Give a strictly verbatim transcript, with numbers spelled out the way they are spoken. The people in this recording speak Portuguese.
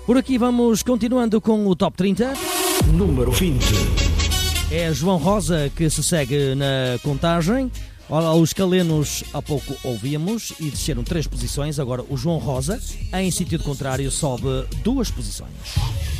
Por aqui vamos continuando com o Top trinta. Número vinte. É João Rosa que se segue na contagem. Olha, os Calenos há pouco ouvíamos e desceram três posições. Agora o João Rosa, em sentido contrário, sobe duas posições.